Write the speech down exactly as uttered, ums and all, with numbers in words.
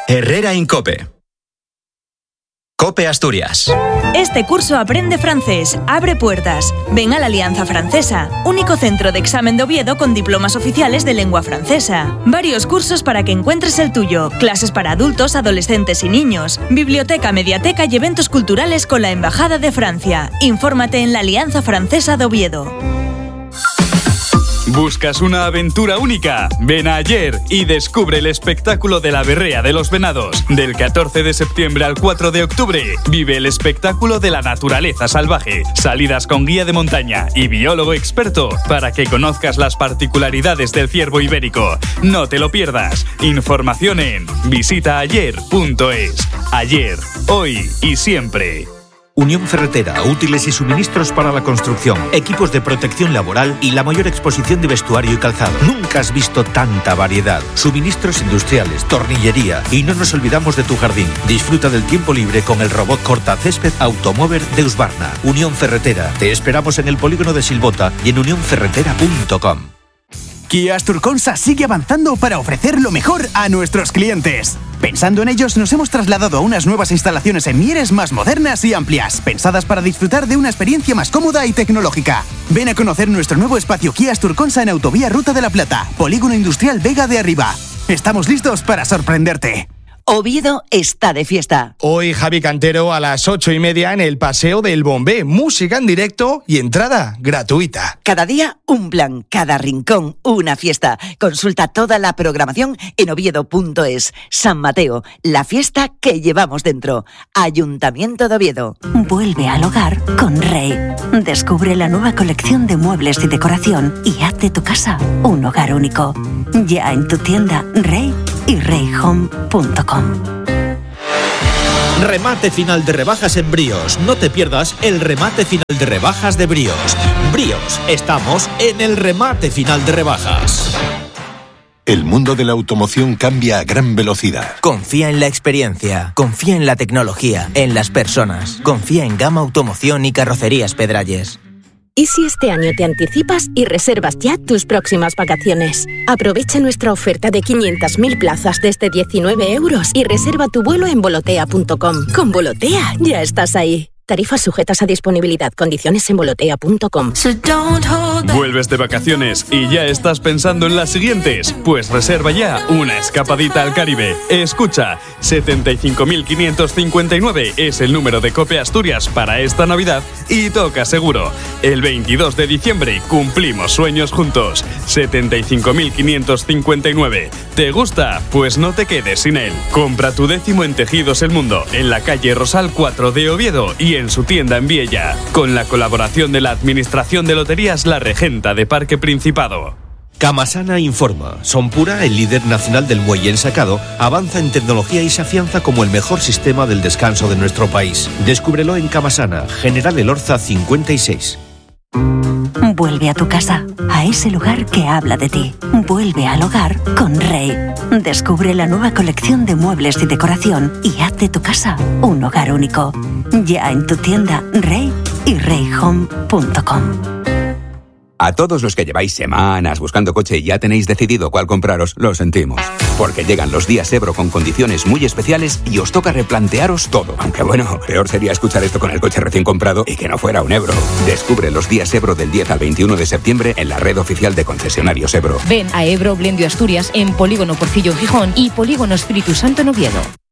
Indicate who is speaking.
Speaker 1: Herrera Incope. COPE Asturias.
Speaker 2: Este curso aprende francés, abre puertas. Ven a la Alianza Francesa, único centro de examen de Oviedo con diplomas oficiales de lengua francesa. Varios cursos para que encuentres el tuyo, clases para adultos, adolescentes y niños, biblioteca, mediateca y eventos culturales con la Embajada de Francia. Infórmate en la Alianza Francesa de Oviedo.
Speaker 3: ¿Buscas una aventura única? Ven a Ayer y descubre el espectáculo de la Berrea de los Venados. Del catorce de septiembre al cuatro de octubre, vive el espectáculo de la naturaleza salvaje, salidas con guía de montaña y biólogo experto para que conozcas las particularidades del ciervo ibérico. No te lo pierdas. Información en visita ayer punto es. Ayer, hoy y siempre.
Speaker 4: Unión Ferretera, útiles y suministros para la construcción, equipos de protección laboral y la mayor exposición de vestuario y calzado. Nunca has visto tanta variedad. Suministros industriales, tornillería y no nos olvidamos de tu jardín. Disfruta del tiempo libre con el robot cortacésped Automover de Husqvarna. Unión Ferretera. Te esperamos en el polígono de Silbota y en unión ferretera punto com.
Speaker 5: Kia Asturconsa sigue avanzando para ofrecer lo mejor a nuestros clientes. Pensando en ellos, nos hemos trasladado a unas nuevas instalaciones en Mieres más modernas y amplias, pensadas para disfrutar de una experiencia más cómoda y tecnológica. Ven a conocer nuestro nuevo espacio Kia Asturconsa en Autovía Ruta de la Plata, Polígono Industrial Vega de Arriba. Estamos listos para sorprenderte.
Speaker 6: Oviedo está de fiesta.
Speaker 7: Hoy Javi Cantero a las ocho y media en el Paseo del Bombé. Música en directo y entrada gratuita.
Speaker 6: Cada día un plan, cada rincón una fiesta. Consulta toda la programación en oviedo punto es. San Mateo, la fiesta que llevamos dentro. Ayuntamiento de Oviedo.
Speaker 8: Vuelve al hogar con Rey. Descubre la nueva colección de muebles y decoración y haz de tu casa un hogar único. Ya en tu tienda Rey y rey home punto com.
Speaker 4: Remate final de rebajas en Bríos. No te pierdas el remate final de rebajas de Bríos. Bríos, estamos en el remate final de rebajas.
Speaker 9: El mundo de la automoción cambia a gran velocidad.
Speaker 10: Confía en la experiencia, confía en la tecnología, en las personas. Confía en Gama Automoción y Carrocerías Pedralles.
Speaker 11: ¿Y si este año te anticipas y reservas ya tus próximas vacaciones? Aprovecha nuestra oferta de quinientas mil plazas desde diecinueve euros y reserva tu vuelo en volotea punto com. Con Volotea ya estás ahí. Tarifas sujetas a disponibilidad. Condiciones en volotea punto com.
Speaker 3: ¿Vuelves de vacaciones y ya estás pensando en las siguientes? Pues reserva ya una escapadita al Caribe. Escucha, setenta y cinco mil quinientos cincuenta y nueve es el número de COPE Asturias para esta Navidad y toca seguro. El veintidós de diciembre cumplimos sueños juntos. setenta y cinco mil quinientos cincuenta y nueve. ¿Te gusta? Pues no te quedes sin él. Compra tu décimo en Tejidos El Mundo, en la calle Rosal cuatro de Oviedo y en su tienda en Viella, con la colaboración de la Administración de Loterías La Regenta de Parque Principado.
Speaker 4: Camasana informa. Sonpura, el líder nacional del muelle ensacado, avanza en tecnología y se afianza como el mejor sistema del descanso de nuestro país. Descúbrelo en Camasana, General Elorza cincuenta y seis.
Speaker 8: Vuelve a tu casa, a ese lugar que habla de ti. Vuelve al hogar con Rey. Descubre la nueva colección de muebles y decoración y haz de tu casa un hogar único. Ya en tu tienda Rey y rey home punto com.
Speaker 12: A todos los que lleváis semanas buscando coche y ya tenéis decidido cuál compraros, lo sentimos. Porque llegan los días Ebro con condiciones muy especiales y os toca replantearos todo. Aunque bueno, peor sería escuchar esto con el coche recién comprado y que no fuera un Ebro. Descubre los días Ebro del diez al veintiuno de septiembre en la red oficial de concesionarios Ebro.
Speaker 13: Ven a Ebro Blendio Asturias en Polígono Porcillo Gijón y Polígono Espíritu Santo en Oviedo.